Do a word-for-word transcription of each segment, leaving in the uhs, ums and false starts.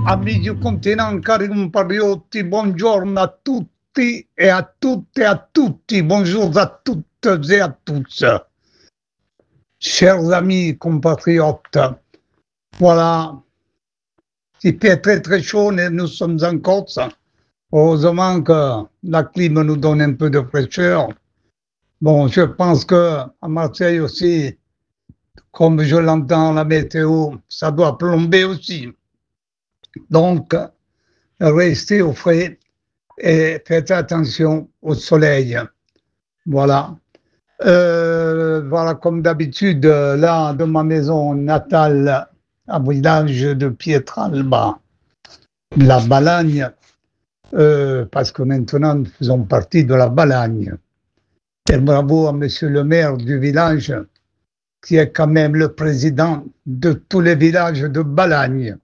Amici del continente, cari compatriotti, buongiorno a tutti e a tutte e a tutti, bonjour à toutes et à tous. Chers amis compatriotes, voilà, il fait très très chaud, et nous sommes en Corse. Heureusement que la clim nous donne un peu de fraîcheur. Bon, je pense que à Marseille aussi, comme je l'entends la météo, ça doit plomber aussi. Donc, restez au frais et faites attention au soleil. Voilà. Euh, voilà, comme d'habitude, là, de ma maison natale, à village de Pietralba, la Balagne, euh, parce que maintenant nous faisons partie de la Balagne. Et bravo à monsieur le maire du village, qui est quand même le président de tous les villages de Balagne.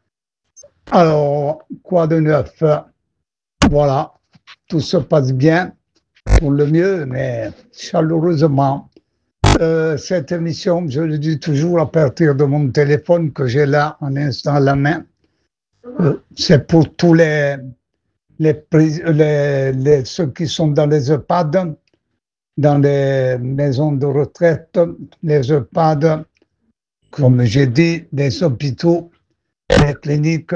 Alors, quoi de neuf? Voilà, tout se passe bien, pour le mieux, mais chaleureusement. Euh, cette émission, je le dis toujours à partir de mon téléphone que j'ai là, un instant à la main, euh, c'est pour tous les, les, les, les, ceux qui sont dans les EHPAD, dans les maisons de retraite, les EHPAD, comme j'ai dit, les hôpitaux, les cliniques,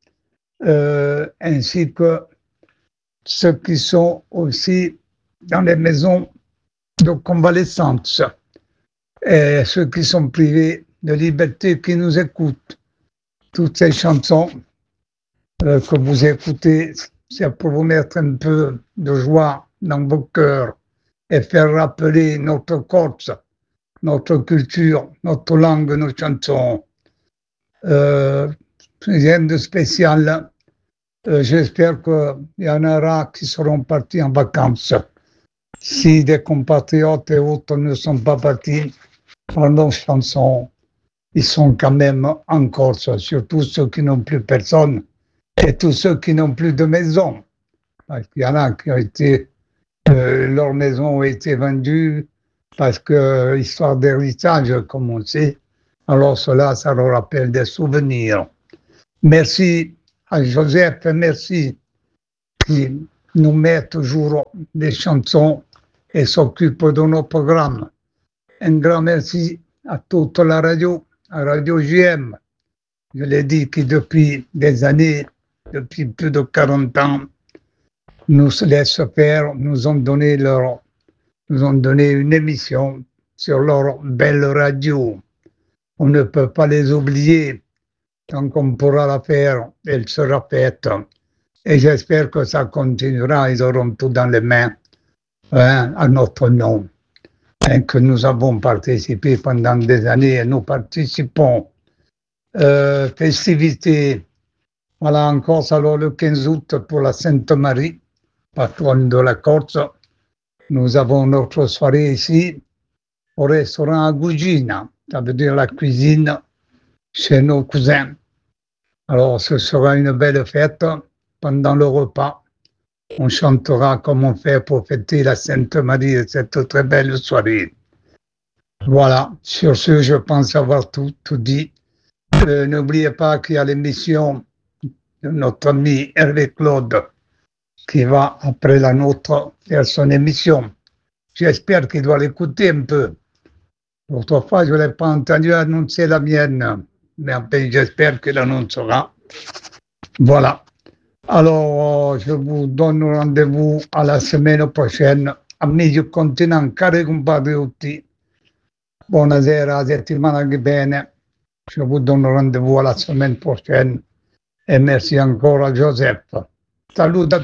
euh, ainsi que ceux qui sont aussi dans les maisons de convalescence et ceux qui sont privés de liberté, qui nous écoutent. Toutes ces chansons euh, que vous écoutez, c'est pour vous mettre un peu de joie dans vos cœurs et faire rappeler notre Corse, notre culture, notre langue, nos chansons. Euh, rien de spécial. Euh, j'espère qu'il y en aura qui seront partis en vacances. Si des compatriotes et autres ne sont pas partis par nos chansons, ils sont quand même en Corse, surtout ceux qui n'ont plus personne et tous ceux qui n'ont plus de maison. Parce qu'il y en a qui ont été, euh, leurs maisons ont été vendues parce que, histoire d'héritage, comme on sait, alors cela, ça leur rappelle des souvenirs. Merci à Joseph, merci, qui nous met toujours des chansons et s'occupe de nos programmes. Un grand merci à toute la radio, à Radio J M. Je l'ai dit, qui depuis des années, depuis plus de quarante ans, nous laissent faire, nous ont donné leur, nous ont donné une émission sur leur belle radio. On ne peut pas les oublier. Tant qu'on pourra la faire, elle sera faite. Et j'espère que ça continuera, ils auront tout dans les mains, hein, à notre nom, hein, que nous avons participé pendant des années et nous participons. Euh, festivités, voilà encore, alors le quinze août pour la Sainte Marie, patronne de la Corse. Nous avons notre soirée ici au restaurant Agugina, ça veut dire la cuisine chez nos cousins. Alors, ce sera une belle fête pendant le repas. On chantera comme on fait pour fêter la Sainte Marie et cette très belle soirée. Voilà, sur ce, je pense avoir tout, tout dit. Euh, n'oubliez pas qu'il y a l'émission de notre ami Hervé Claude qui va, après la nôtre, faire son émission. J'espère qu'il doit l'écouter un peu. L'autre fois, je ne l'ai pas entendu annoncer la mienne. Mais enfin, j'espère qu'il annoncera. Voilà. Alors, je vous donne rendez-vous à la semaine prochaine. Amici del continente, cari compatriotti, buonasera, settimana che viene. Je vous donne rendez-vous à la semaine prochaine. Et merci encore à Joseph. Salut à